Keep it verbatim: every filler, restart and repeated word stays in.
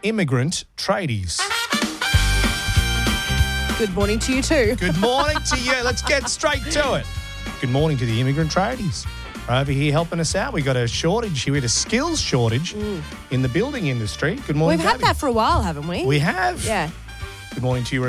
immigrant tradies. Good morning to you too. Good morning to you. Let's get straight to it. Good morning to the immigrant tradies. Over here helping us out. We got a shortage here. We had a skills shortage mm. in the building industry. Good morning, We've had Gabby. that for a while, haven't we? We have. Yeah. Good morning to you,